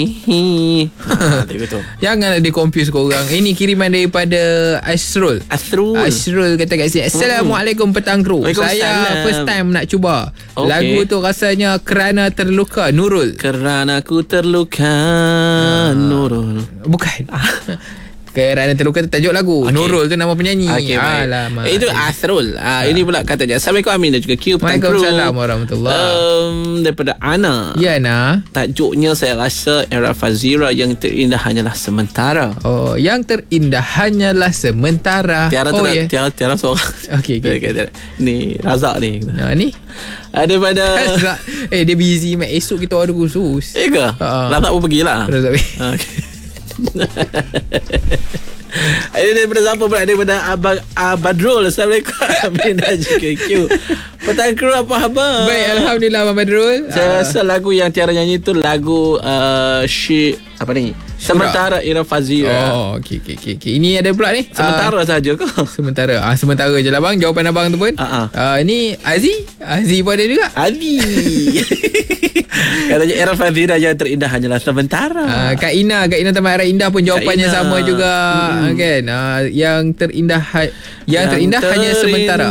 Betul. Janganlah dia confuse korang. Ini kiriman daripada Asrul kata kat sini, Assalamualaikum petang kru. Saya first time nak cuba. Lagu tu rasanya Kerana Terluka, Nurul. Kerana ku terluka, Nurul. Bukan. Kerana Terluka tu tajuk lagu. Nurul tu nama penyanyi. Alamak. Itu Asrul. Ini pula katanya, Assalamualaikum Amin dan juga Q petang kru. Waalaikumsalam warahmatullahi. Daripada Ana. Ya, Ana. Takjuknya saya rasa era Fazira yang terindah hanyalah sementara. Oh, yang terindah hanyalah sementara. Tiara seorang. Okey. Ni Razak ni. Ni daripada dia busy mat. Esok kita ada khusus. ke? Razak pun pergilah. Razak. Okey. Ini daripada siapa pula? Daripada Badrul. Assalamualaikum Amin dan juga Q petang kru, apa khabar? Baik, Alhamdulillah Abang Badrul. Saya rasa lagu yang Tiara nyanyi tu lagu Sementara era Fazira. Oh, okey. Ini ada pula ni. Sementara saja ke? Sementara. Sementara je lah bang. Jawapan abang tu pun. Ini Aziz pun ada juga. Ali. Katanya era Fazira yang terindah hanyalah sementara. Kak Ina Taman Arah Indah pun jawapannya sama juga. Kan? Yang terindah hanya sementara.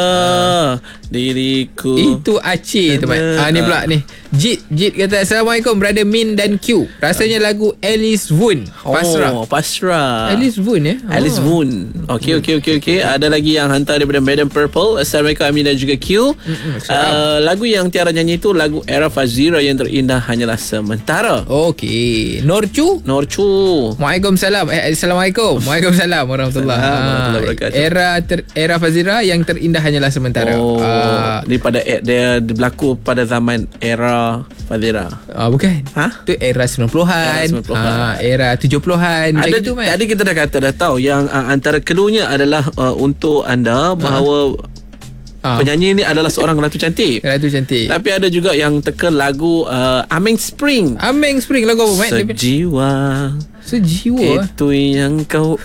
Diriku. Itu Aceh tu. Ni pula ni. Jit kata, Assalamualaikum Brother Min dan Q. Rasanya lagu Alice Woon, Pasrah. Alice Woon ya? Alice Woon. Okey. Ada lagi yang hantar daripada Madam Purple. Assalamualaikum Amin dan juga Q. Lagu yang Tiara nyanyi itu lagu era Fazira yang terindah hanyalah sementara. Okey. Norcu. Waalaikumsalam. Assalamualaikum. Waalaikumsalam warahmatullahi wabarakatuh. Era Fazira yang terindah hanyalah sementara. Daripada dia berlaku pada zaman era Fazira. Bukan. Tu era 90-an. Era 70-an. Tadi kita dah tahu yang antara keduanya adalah untuk anda bahawa penyanyi ni adalah seorang Ratu Cantik. Tapi ada juga yang teka lagu Ameng Spring. Lagu apa? Sejiwa itu yang kau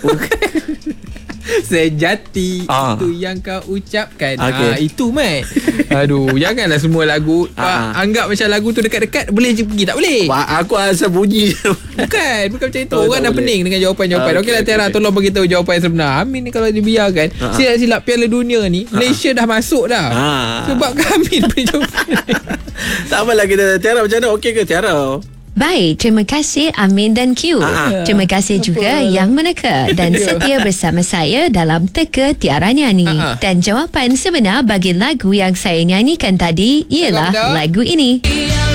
sejati itu yang kau ucapkan. Itu mat. Aduh, janganlah semua lagu anggap macam lagu tu dekat-dekat boleh je pergi. Tak boleh. Aku asal bunyi. Bukan macam itu. Orang dah pening dengan jawapan-jawapan. Okeylah Tiara, tolong beritahu jawapan sebenar. Amin ni kalau dibiarkan, silap-silap Piala Dunia ni Malaysia dah masuk dah. Sebab Amin punya jawapan. Tak apalah kita. Tiara macam mana? Okey ke Tiara? Baik, terima kasih Amin dan Q. Terima kasih juga yang meneka dan setia bersama saya dalam Teka Tiara Nyanyi. Dan jawapan sebenar bagi lagu yang saya nyanyikan tadi ialah lagu ini.